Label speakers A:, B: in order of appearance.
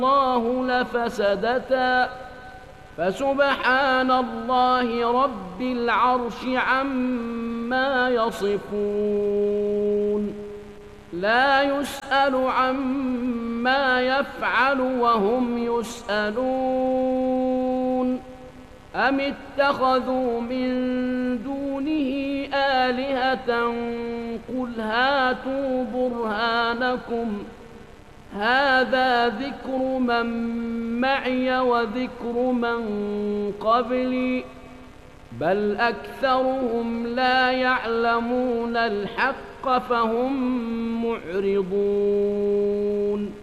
A: الله لفسدتا فسبحان الله رب العرش عما يصفون لا يسأل عما يفعل وهم يسألون أم اتخذوا من دونه آلهة قل هاتوا برهانكم هذا ذكر من معي وذكر من قبلي بل أكثرهم لا يعلمون الحق فهم معرضون